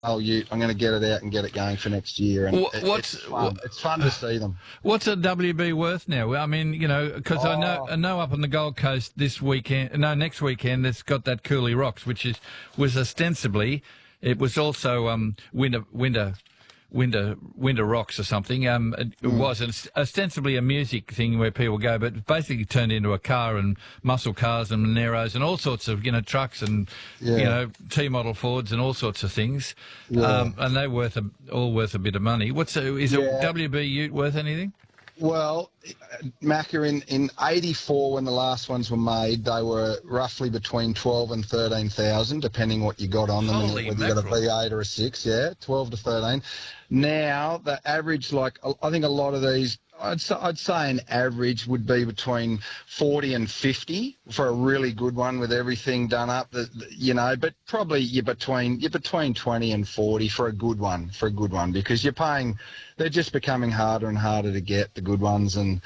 oh, I'm going to get it out and get it going for next year, and What's it's fun. It's fun to see them. what's a WB worth now? I mean, because I know up on the Gold Coast this weekend, no, next weekend, it's got that Cooley Rocks, which was ostensibly, it was also Winter Rocks or something. It was ostensibly a music thing where people go, but it basically turned into a car and muscle cars and Moneros and all sorts of, trucks and, T-model Fords and all sorts of things. Yeah. And they're all worth a bit of money. Is a WB Ute worth anything? Well, Macca, in '84, when the last ones were made, they were roughly between 12 and 13,000, depending what you got on them, Holy and whether you got a V8 or a 6. Yeah, 12 to 13. Now the average, I think a lot of these, I'd say an average would be between 40 and 50 for a really good one with everything done up. But probably you're between 20 and 40 for a good one. Because they're just becoming harder and harder to get, the good ones, and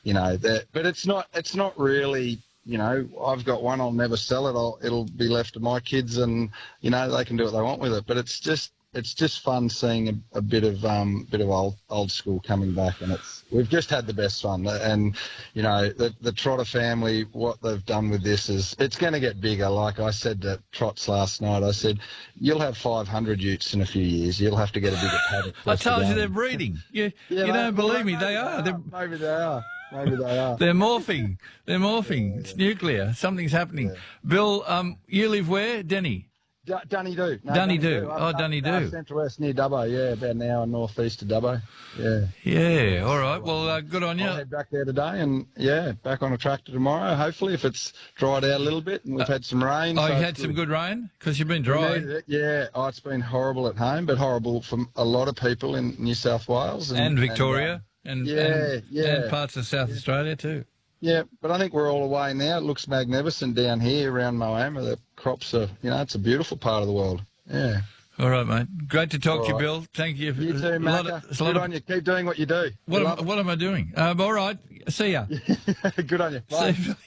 but it's not really. I've got one. I'll never sell it. It'll be left to my kids, and they can do what they want with it. But it's just fun seeing a bit of old school coming back, and we've just had the best fun. And the Trotter family, what they've done with this it's going to get bigger. Like I said to Trots last night, I said, you'll have 500 utes in a few years. You'll have to get a bigger paddock. I told you they're breeding. You don't believe me? They are. Maybe they are. Maybe they are. They're morphing. It's nuclear. Something's happening. Yeah. Bill, you live where? Denny. Dunnydoo. No, Dunnydoo. Oh, Dunnydoo. Central West near Dubbo, yeah, about an hour northeast of Dubbo. Yeah. Yeah, all right. Well, good on you. I'll head back there today and, back on a tractor tomorrow, hopefully, if it's dried out a little bit and we've had some rain. Oh, you had some good rain? Because you've been dry. Yeah. Oh, it's been horrible at home, but horrible for a lot of people in New South Wales. And Victoria. And parts of South Australia too. Yeah, but I think we're all away now. It looks magnificent down here around Moama. The crops are, it's a beautiful part of the world. Yeah. All right, mate. Great to talk to you, Bill. Thank you. You too, Macca. Good on you. Keep doing what you do. What am I doing? All right. See ya. Good on you. Bye. See you.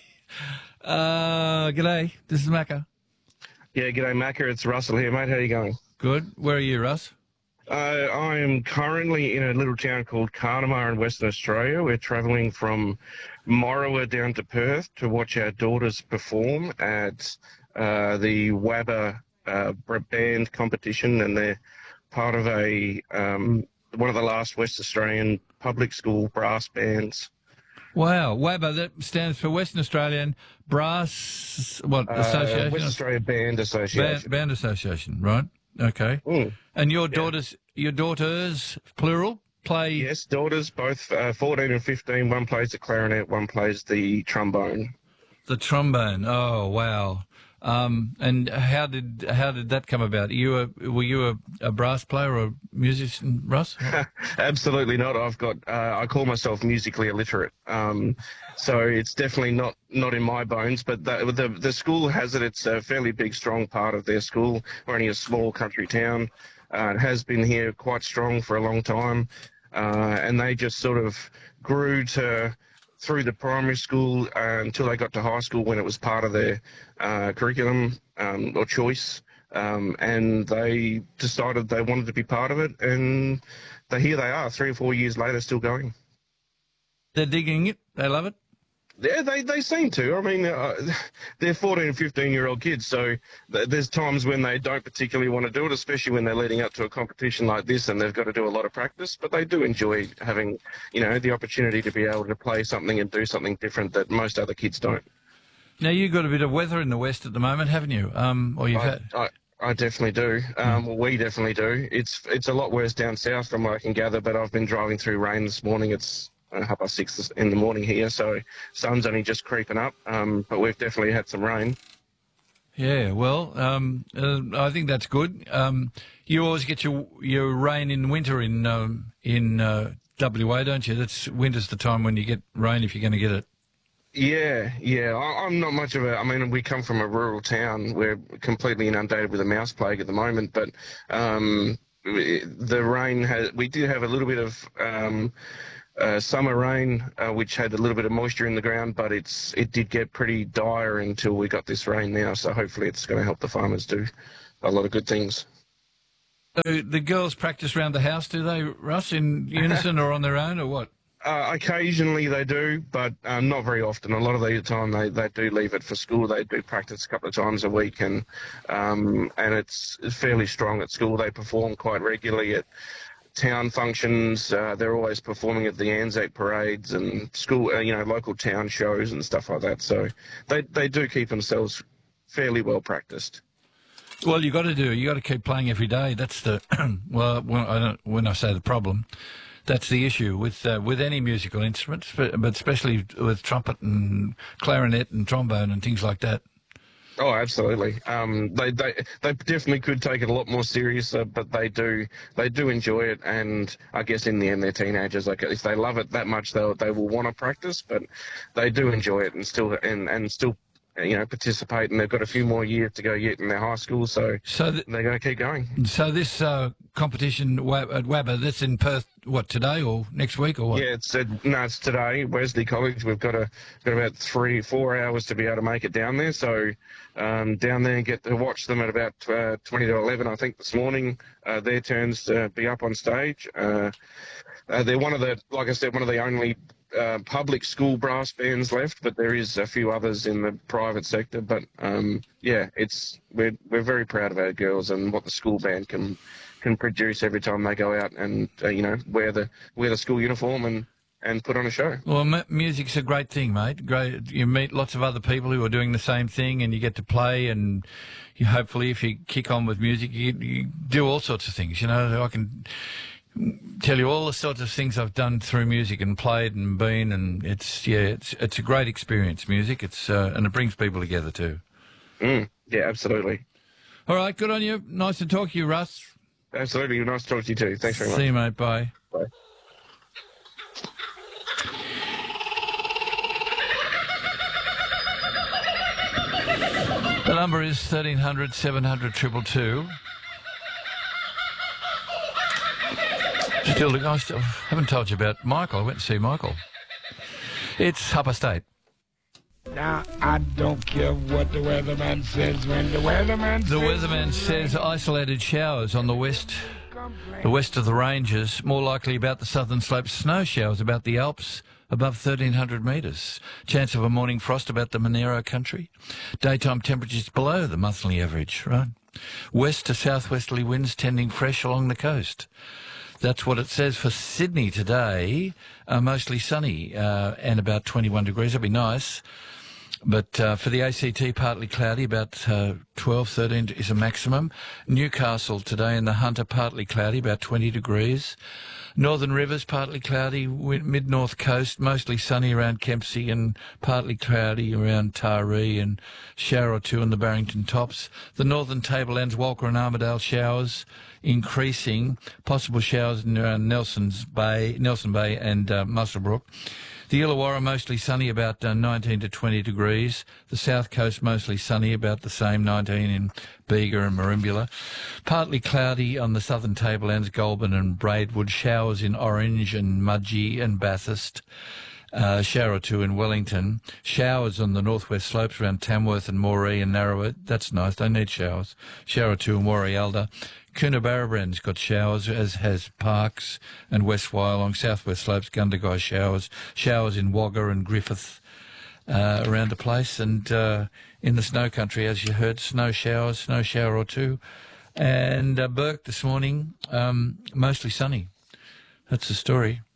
G'day. This is Macca. Yeah, g'day, Macca. It's Russell here, mate. How you going? Good. Where are you, Russ? I am currently in a little town called Carnamah in Western Australia. We're travelling from Morawa down to Perth to watch our daughters perform at the WABA band competition, and they're part of one of the last West Australian public school brass bands. Wow, WABA, that stands for Western Australian Brass, Association? West Australia Band Association. Band Association, right. Okay. And your daughters, plural, play? Yes, daughters, both 14 and 15. One plays the clarinet, one plays the trombone. The trombone. Oh, wow. And how did that come about? Were you a brass player or a musician, Russ? Absolutely not. I've got I call myself musically illiterate. So it's definitely not in my bones. But the school has it. It's a fairly big, strong part of their school. We're only a small country town. It has been here quite strong for a long time, and they just sort of grew through the primary school until they got to high school, when it was part of their curriculum or choice, and they decided they wanted to be part of it, and here they are 3 or 4 years later, still going. They're digging it. They love it. Yeah, they seem to. I mean, they're 14 and 15-year-old kids, so there's times when they don't particularly want to do it, especially when they're leading up to a competition like this and they've got to do a lot of practice, but they do enjoy having, the opportunity to be able to play something and do something different that most other kids don't. Now, you've got a bit of weather in the west at the moment, haven't you? I definitely do. Well, we definitely do. It's a lot worse down south from what I can gather, but I've been driving through rain this morning. It's 6:30 in the morning here, so sun's only just creeping up, but we've definitely had some rain. Yeah, well, I think that's good. You always get your rain in winter in WA, don't you? Winter's the time when you get rain if you're going to get it. Yeah. I'm not much of a... I mean, we come from a rural town. We're completely inundated with a mouse plague at the moment, but the rain we did have a little bit of summer rain, which had a little bit of moisture in the ground, but it did get pretty dire until we got this rain now. So hopefully it's going to help the farmers do a lot of good things. So the girls practice around the house, do they, Russ, in unison or on their own, or what? Occasionally they do, but not very often. A lot of the time they do leave it for school. They do practice a couple of times a week, and it's fairly strong at school. They perform quite regularly at town functions. They're always performing at the Anzac parades and school, local town shows and stuff like that. So they do keep themselves fairly well practiced. Well, you got to keep playing every day. That's the when I say the problem, that's the issue with any musical instruments, but especially with trumpet and clarinet and trombone and things like that. Oh, absolutely. They definitely could take it a lot more serious, but they do enjoy it. And I guess in the end, they're teenagers. Like if they love it that much, they will want to practice. But they do enjoy it and still participate. And they've got a few more years to go yet in their high school, so they're going to keep going. So this competition at WABA, that's in Perth. What, today or next week or what? Yeah, it's today. Wesley College. We've got about 3-4 hours to be able to make it down there. So down there and get to watch them at about 20 to 11, I think, this morning. Their turns to be up on stage. They're one of the only public school brass bands left, but there is a few others in the private sector. But we're very proud of our girls and what the school band can produce every time they go out and wear the school uniform and put on a show. Well, music's a great thing, mate. Great, you meet lots of other people who are doing the same thing, and you get to play. And hopefully, if you kick on with music, you do all sorts of things. I can tell you all the sorts of things I've done through music and played and been, and it's a great experience. Music, and it brings people together too. Yeah, absolutely. All right, good on you. Nice to talk to you, Russ. Absolutely. Nice to talk to you too. Thanks very much. See you, mate. Bye. Bye. The number is 1300 700 222. I still haven't told you about Michael. I went to see Michael. It's Upper State. Now, I don't care what the weatherman says when the weatherman says... The weatherman says isolated showers on the west of the ranges, more likely about the southern slopes, snow showers about the Alps, above 1,300 metres. Chance of a morning frost about the Monero country. Daytime temperatures below the monthly average, right? West to southwesterly winds tending fresh along the coast. That's what it says for Sydney today. Mostly sunny and about 21 degrees. That'll be nice. But for the ACT, partly cloudy, about 12, 13 is a maximum. Newcastle today and the Hunter, partly cloudy, about 20 degrees. Northern Rivers, partly cloudy. Mid-north coast, mostly sunny around Kempsey and partly cloudy around Taree, and shower or two in the Barrington Tops. The northern tablelands, Walker and Armidale, showers increasing. Possible showers around Nelson Bay and Muswellbrook. The Illawarra, mostly sunny, about 19 to 20 degrees. The south coast, mostly sunny, about the same, 19 in Bega and Merimbula. Partly cloudy on the southern tablelands, Goulburn and Braidwood. Showers in Orange and Mudgee and Bathurst. Shower or two in Wellington. Showers on the northwest slopes around Tamworth and Moree and Narrowwood. That's nice. They need showers. Shower or two in Warrialda. Coonabarabran's got showers, as has Parkes and West Wyalong. Southwest slopes, Gundagai showers. Showers in Wagga and Griffith around the place. And in the snow country, as you heard, snow shower or two. And Burke this morning, mostly sunny. That's the story.